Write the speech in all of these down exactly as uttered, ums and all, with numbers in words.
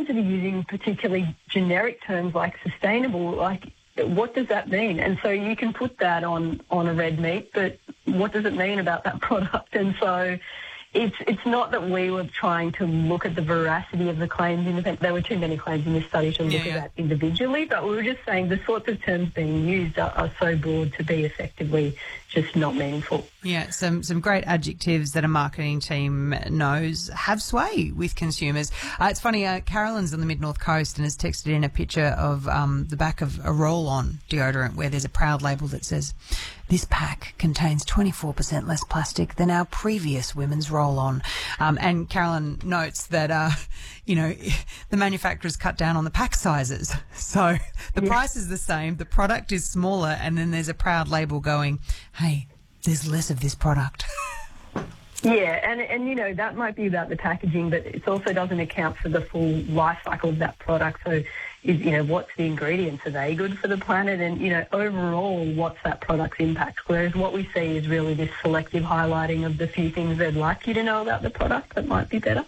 to be using particularly generic terms like sustainable, like what does that mean? And so you can put that on, on a red meat, but what does it mean about that product? And so it's it's not that we were trying to look at the veracity of the claims. In the, there were too many claims in this study to look yeah, at yeah. that individually, but we were just saying the sorts of terms being used are, are so broad to be effectively just not meaningful. Yeah, some some great adjectives that a marketing team knows have sway with consumers. Uh, it's funny, uh, Carolyn's on the Mid-North Coast and has texted in a picture of um, the back of a roll-on deodorant where there's a proud label that says, "This pack contains twenty-four percent less plastic than our previous women's roll-on." Um, and Carolyn notes that, uh, you know, the manufacturers cut down on the pack sizes. So the Yeah. price is the same, the product is smaller, and then there's a proud label going, hey, there's less of this product. Yeah, and, and, you know, that might be about the packaging, but it also doesn't account for the full life cycle of that product. So, is, you know, what's the ingredients? Are they good for the planet? And, you know, overall, what's that product's impact? Whereas what we see is really this selective highlighting of the few things they'd like you to know about the product that might be better.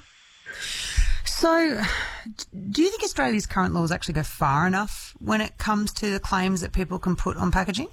So, do you think Australia's current laws actually go far enough when it comes to the claims that people can put on packaging?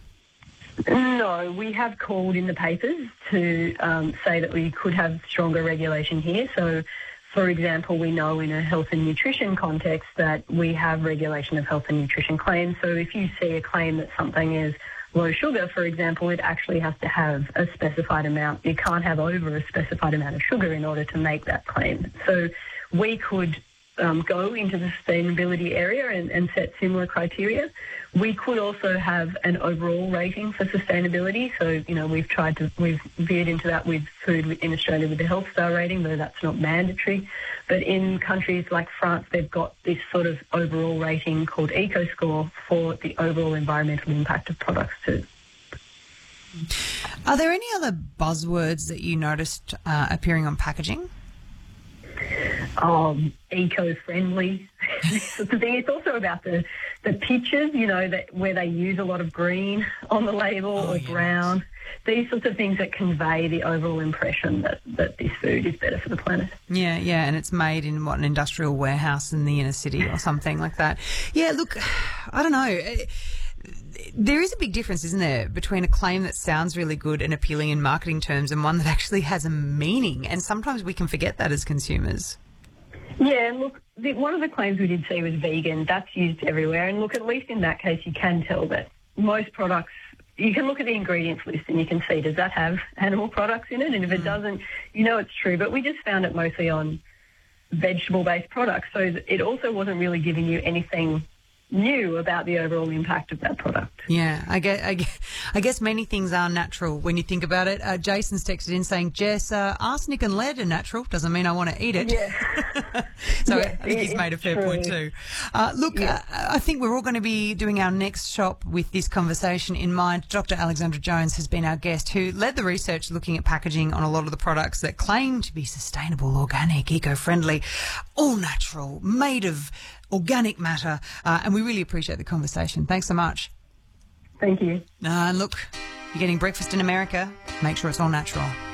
No, we have called in the papers to um, say that we could have stronger regulation here. So, for example, we know in a health and nutrition context that we have regulation of health and nutrition claims. So if you see a claim that something is low sugar, for example, it actually has to have a specified amount. You can't have over a specified amount of sugar in order to make that claim. So we could um, go into the sustainability area and, and set similar criteria. We could also have an overall rating for sustainability. So, you know, we've tried to, we've veered into that with food in Australia with the Health Star rating, though that's not mandatory. But in countries like France, they've got this sort of overall rating called EcoScore for the overall environmental impact of products too. Are there any other buzzwords that you noticed uh, appearing on packaging? Um, eco-friendly, this sort of thing. It's also about the, the pictures, you know, that where they use a lot of green on the label oh, or yes. brown. These sorts of things that convey the overall impression that, that this food is better for the planet. Yeah, yeah, and it's made in, what, an industrial warehouse in the inner city or something like that. Yeah, look, I don't know. There is a big difference, isn't there, between a claim that sounds really good and appealing in marketing terms and one that actually has a meaning, and sometimes we can forget that as consumers. Yeah, and look, the, one of the claims we did see was vegan. That's used everywhere. And look, at least in that case, you can tell that most products, you can look at the ingredients list and you can see, does that have animal products in it? And if it doesn't, you know it's true. But we just found it mostly on vegetable-based products. So it also wasn't really giving you anything new about the overall impact of that product. Yeah, I guess, I guess, I guess many things are natural when you think about it. Uh, Jason's texted in saying, Jess, uh, arsenic and lead are natural. Doesn't mean I want to eat it. Yeah. so yeah, I think he's made a fair true. point too. Uh, look, Yeah. uh, I think we're all going to be doing our next shop with this conversation in mind. Doctor Alexandra Jones has been our guest, who led the research looking at packaging on a lot of the products that claim to be sustainable, organic, eco-friendly, all natural, made of organic matter, uh, and we really appreciate the conversation. Thanks so much. Thank you. Uh, and look, you're getting breakfast in America, make sure it's all natural.